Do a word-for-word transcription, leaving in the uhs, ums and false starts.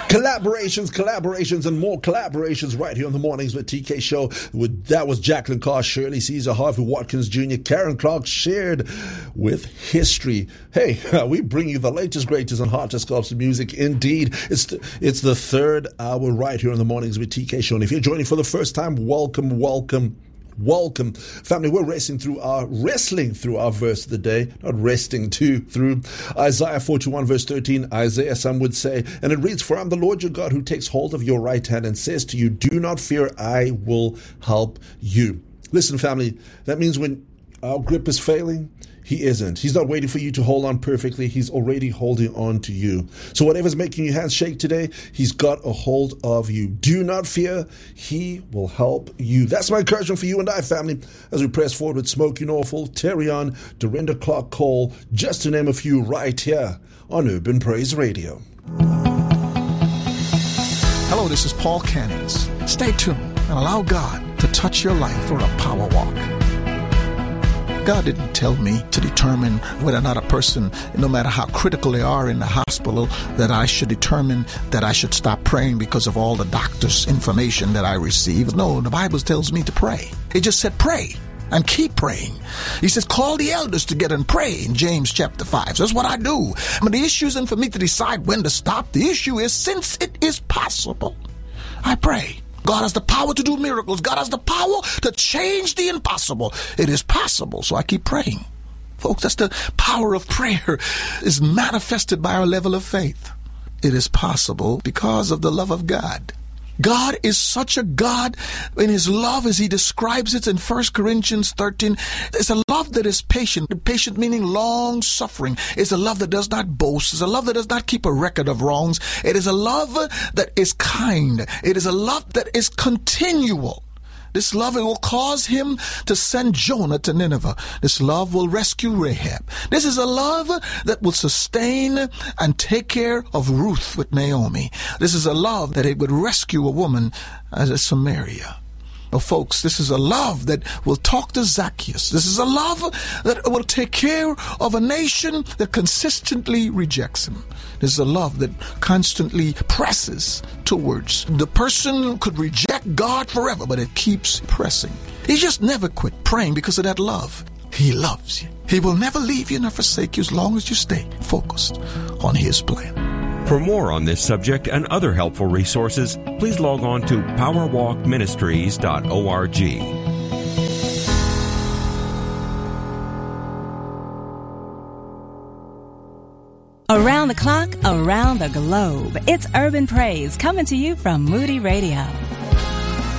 Collaborations, collaborations, and more collaborations right here on the Mornings with T K show. With, that was Jacqueline Carr, Shirley Caesar, Harvey Watkins Junior, Karen Clark shared with history. Hey, we bring you the latest, greatest, and hottest gospel music. Indeed, it's the, it's the third hour right here on the Mornings with T K show. And if you're joining for the first time, welcome, welcome. Welcome, family. We're racing through our wrestling through our verse of the day, not resting too through Isaiah forty-one verse thirteen. Isaiah, some would say, and it reads, "For I am the Lord your God who takes hold of your right hand and says to you, do not fear, I will help you." Listen, family, that means when our grip is failing, He isn't. He's not waiting for you to hold on perfectly. He's already holding on to you. So whatever's making your hands shake today, He's got a hold of you. Do not fear. He will help you. That's my encouragement for you and I, family, as we press forward with Smokey Norfolk, Terry on, Dorinda Clark Cole, just to name a few, right here on Urban Praise Radio. Hello, this is Paul Cannons. Stay tuned and allow God to touch your life for a power walk. God didn't tell me to determine whether or not a person, no matter how critical they are in the hospital, that I should determine that I should stop praying because of all the doctor's information that I receive. No, the Bible tells me to pray. It just said pray and keep praying. He says, call the elders together and pray in James chapter five. So that's what I do. But the issue isn't for me to decide when to stop. The issue is, since it is possible, I pray. God has the power to do miracles. God has the power to change the impossible. It is possible, so I keep praying. Folks, that's the power of prayer is manifested by our level of faith. It is possible because of the love of God. God is such a God in His love, as He describes it in First Corinthians thirteen. It's a love that is patient. Patient meaning long-suffering. It's a love that does not boast. It's a love that does not keep a record of wrongs. It is a love that is kind. It is a love that is continual. This love, it will cause Him to send Jonah to Nineveh. This love will rescue Rahab. This is a love that will sustain and take care of Ruth with Naomi. This is a love that it would rescue a woman as a Samaria. Oh, folks, this is a love that will talk to Zacchaeus. This is a love that will take care of a nation that consistently rejects Him. This is a love that constantly presses towards. The person could reject God forever, but it keeps pressing. He just never quit praying because of that love. He loves you. He will never leave you nor forsake you as long as you stay focused on His plan. For more on this subject and other helpful resources, please log on to power walk ministries dot org. Around the clock, around the globe, it's Urban Praise coming to you from Moody Radio.